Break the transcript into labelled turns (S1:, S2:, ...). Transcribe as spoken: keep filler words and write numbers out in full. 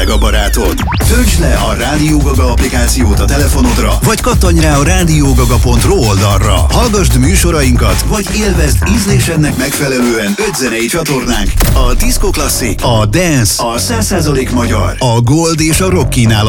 S1: kollega barátod. Töltsd le a Rádió Gaga applikációt a telefonodra, vagy kattanj rá a rádiógaga pont ru oldalra. Hallgasd műsorainkat, vagy élvezd ízlésednek megfelelően öt zenei csatornánk. A Disco Classic, a Dance, a száz százalék magyar, a Gold és a Rock kínálat